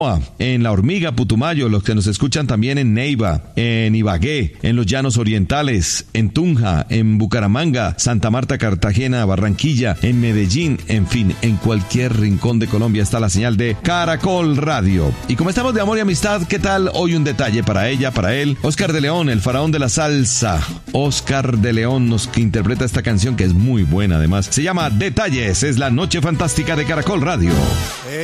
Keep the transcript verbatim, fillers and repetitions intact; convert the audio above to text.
en La Hormiga, Putumayo, los que nos escuchan también en Neiva, en Ibagué, en los Llanos Orientales, en Tunja, en Bucaramanga, Santa Marta, Cartagena, Barranquilla, en Medellín, en fin, en cualquier rincón de Colombia está la señal de Caracol Radio. Y como estamos de amor y amistad, ¿qué tal? Hoy un detalle para ella, para él, Oscar de León, el faraón de la salsa. Oscar de León nos interpreta esta canción que es muy buena además. Se llama Detalles, es la noche fantástica de Caracol Radio.